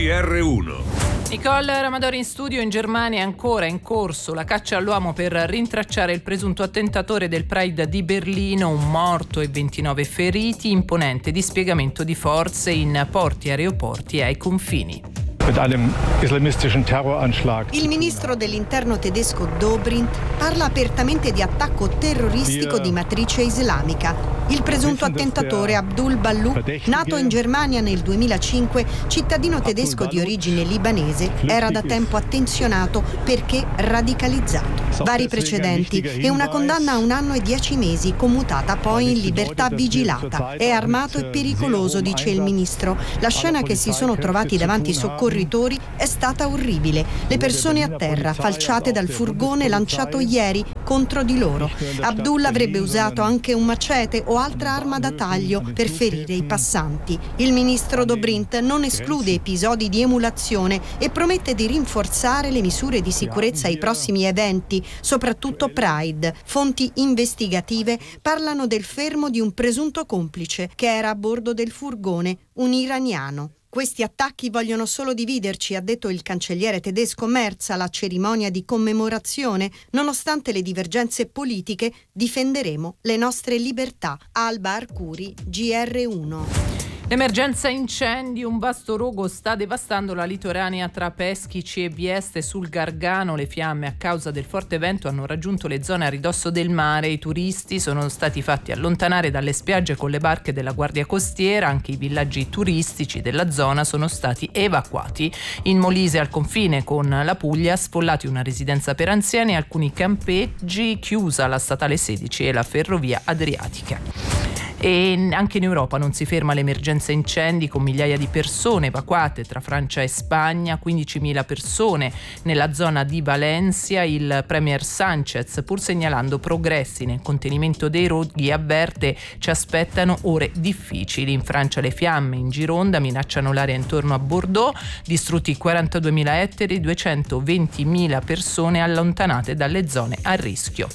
GR1. Nicole Ramadori in studio. In Germania è ancora in corso la caccia all'uomo per rintracciare il presunto attentatore del Pride di Berlino, un morto e 29 feriti, imponente dispiegamento di forze in porti, aeroporti e ai confini. Il ministro dell'interno tedesco Dobrindt parla apertamente di attacco terroristico di matrice islamica. Il presunto attentatore Abdul Ballu, nato in Germania nel 2005, cittadino tedesco di origine libanese, era da tempo attenzionato perché radicalizzato. Vari precedenti e una condanna a 1 anno e 10 mesi, commutata poi in libertà vigilata. È armato e pericoloso, dice il ministro. La scena che si sono trovati davanti i soccorritori è stata orribile. Le persone a terra, falciate dal furgone lanciato ieri contro di loro. Abdul avrebbe usato anche un macete o altra arma da taglio per ferire i passanti. Il ministro Dobrindt non esclude episodi di emulazione e promette di rinforzare le misure di sicurezza ai prossimi eventi, soprattutto Pride. Fonti investigative parlano del fermo di un presunto complice che era a bordo del furgone, un iraniano. Questi attacchi vogliono solo dividerci, ha detto il cancelliere tedesco Merz alla cerimonia di commemorazione. Nonostante le divergenze politiche, difenderemo le nostre libertà. Alba Arcuri, GR1. L'emergenza incendi, un vasto rogo sta devastando la litoranea tra Peschici e Vieste sul Gargano. Le fiamme a causa del forte vento hanno raggiunto le zone a ridosso del mare. I turisti sono stati fatti allontanare dalle spiagge con le barche della Guardia Costiera. Anche i villaggi turistici della zona sono stati evacuati. In Molise, al confine con la Puglia, sfollati una residenza per anziani e alcuni campeggi, chiusa la statale 16 e la ferrovia adriatica. E anche in Europa non si ferma l'emergenza incendi, con migliaia di persone evacuate tra Francia e Spagna, 15.000 persone nella zona di Valencia. Il premier Sánchez, pur segnalando progressi nel contenimento dei roghi, avverte: ci aspettano ore difficili. In Francia le fiamme in Gironda minacciano l'area intorno a Bordeaux, distrutti 42.000 ettari, 220.000 persone allontanate dalle zone a rischio.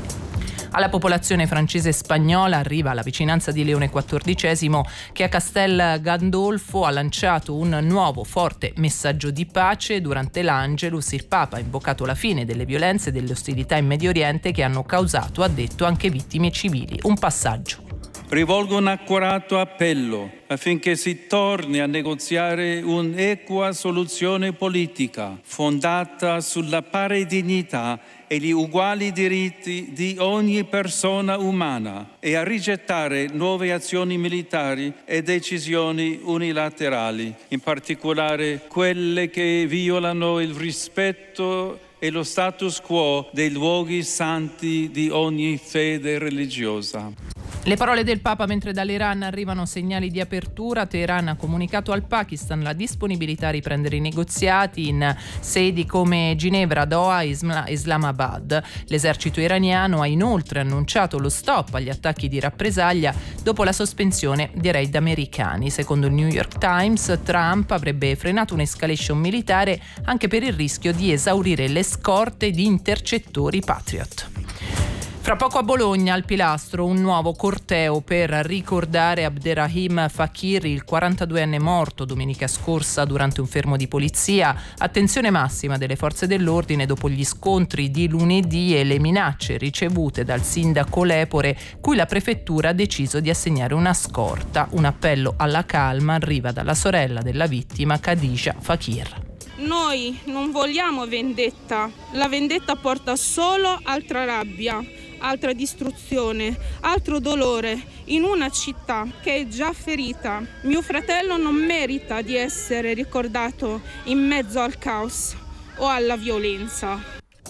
Alla popolazione francese e spagnola arriva la vicinanza di Leone XIV, che a Castel Gandolfo ha lanciato un nuovo forte messaggio di pace. Durante l'Angelus il Papa ha invocato la fine delle violenze e delle ostilità in Medio Oriente, che hanno causato, ha detto, anche vittime civili. Un passaggio. Rivolgo un accorato appello affinché si torni a negoziare un'equa soluzione politica fondata sulla pari dignità e gli uguali diritti di ogni persona umana e a rigettare nuove azioni militari e decisioni unilaterali, in particolare quelle che violano il rispetto e lo status quo dei luoghi santi di ogni fede religiosa. Le parole del Papa mentre dall'Iran arrivano segnali di apertura. Teheran ha comunicato al Pakistan la disponibilità a riprendere i negoziati in sedi come Ginevra, Doha e Islamabad. L'esercito iraniano ha inoltre annunciato lo stop agli attacchi di rappresaglia dopo la sospensione dei raid americani. Secondo il New York Times, Trump avrebbe frenato un'escalation militare anche per il rischio di esaurire le scorte di intercettori Patriot. Fra poco a Bologna, al Pilastro, un nuovo corteo per ricordare Abderrahim Fakir, il 42enne morto domenica scorsa durante un fermo di polizia. Attenzione massima delle forze dell'ordine dopo gli scontri di lunedì e le minacce ricevute dal sindaco Lepore, cui la prefettura ha deciso di assegnare una scorta. Un appello alla calma arriva dalla sorella della vittima, Khadija Fakir. Noi non vogliamo vendetta. La vendetta porta solo altra rabbia, altra distruzione, altro dolore in una città che è già ferita. Mio fratello non merita di essere ricordato in mezzo al caos o alla violenza.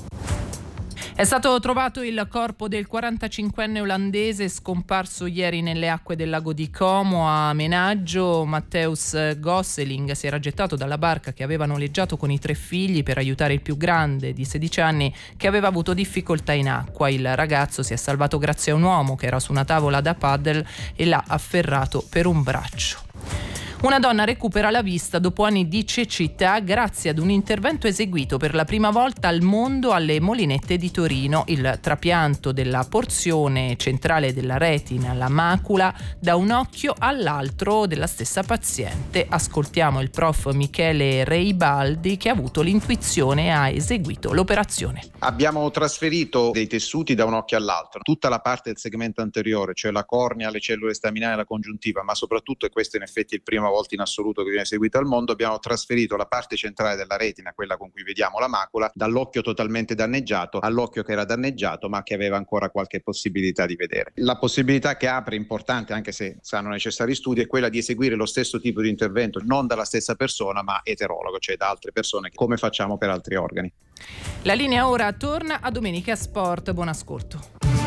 È stato trovato il corpo del 45enne olandese scomparso ieri nelle acque del lago di Como a Menaggio. Matthäus Gosseling si era gettato dalla barca che aveva noleggiato con i 3 figli per aiutare il più grande di 16 anni che aveva avuto difficoltà in acqua. Il ragazzo si è salvato grazie a un uomo che era su una tavola da paddle e l'ha afferrato per un braccio. Una donna recupera la vista dopo anni di cecità grazie ad un intervento eseguito per la prima volta al mondo alle Molinette di Torino. Il trapianto della porzione centrale della retina, la macula, da un occhio all'altro della stessa paziente. Ascoltiamo il prof Michele Reibaldi, che ha avuto l'intuizione e ha eseguito l'operazione. Abbiamo trasferito dei tessuti da un occhio all'altro, tutta la parte del segmento anteriore, cioè la cornea, le cellule staminali e la congiuntiva, ma soprattutto, e questo in effetti è il prima volta in assoluto che viene eseguito al mondo, abbiamo trasferito la parte centrale della retina, quella con cui vediamo la macula, dall'occhio totalmente danneggiato all'occhio che era danneggiato ma che aveva ancora qualche possibilità di vedere. La possibilità che apre, importante anche se saranno necessari studi, è quella di eseguire lo stesso tipo di intervento non dalla stessa persona ma eterologo, cioè da altre persone, come facciamo per altri organi. La linea ora torna a Domenica Sport. Buon ascolto.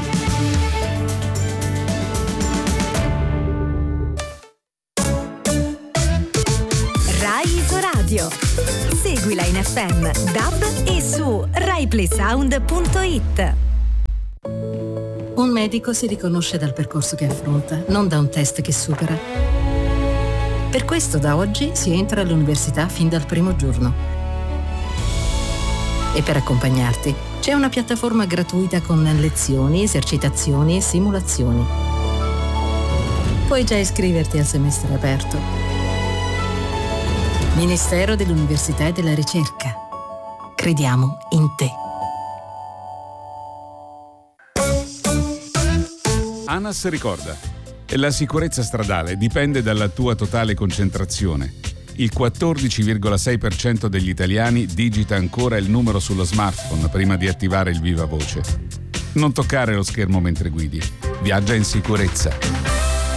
Rai Isoradio. Seguila in FM, DAB e su RaiPlaySound.it. Un medico si riconosce dal percorso che affronta, non da un test che supera. Per questo da oggi si entra all'università fin dal primo giorno. E per accompagnarti c'è una piattaforma gratuita con lezioni, esercitazioni e simulazioni. Puoi già iscriverti al semestre aperto. Ministero dell'Università e della Ricerca. Crediamo in te. ANAS ricorda: la sicurezza stradale dipende dalla tua totale concentrazione. Il 14,6% degli italiani digita ancora il numero sullo smartphone prima di attivare il viva voce. Non toccare lo schermo mentre guidi. Viaggia in sicurezza.